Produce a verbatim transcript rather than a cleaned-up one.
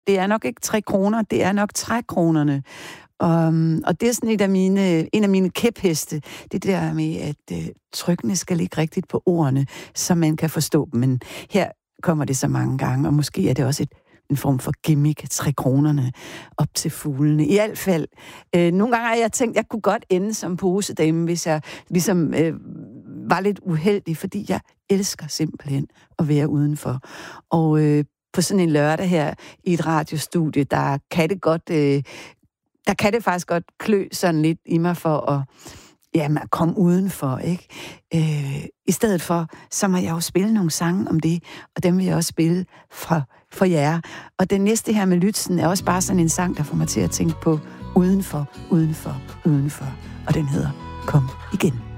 det er nok ikke tre kroner, det er nok trækronerne. Um, og det er sådan et af mine, en af mine kæpheste, det der med, at uh, trykkene skal ligge rigtigt på ordene, så man kan forstå dem. Men her kommer det så mange gange, og måske er det også et, en form for gimmick, tre kronerne op til fuglene. I hvert fald, øh, nogle gange har jeg tænkt, at jeg kunne godt ende som posedame, hvis jeg ligesom øh, var lidt uheldig, fordi jeg elsker simpelthen at være udenfor. Og øh, på sådan en lørdag her i et radiostudie, der kan det godt... Øh, der kan det faktisk godt klø sådan lidt i mig for at, jamen, at komme udenfor, ikke? Øh, I stedet for, så må jeg jo spille nogle sange om det, og dem vil jeg også spille for, for jer. Og den næste her med Lützen er også bare sådan en sang, der får mig til at tænke på udenfor, udenfor, udenfor. Og den hedder Kom igen.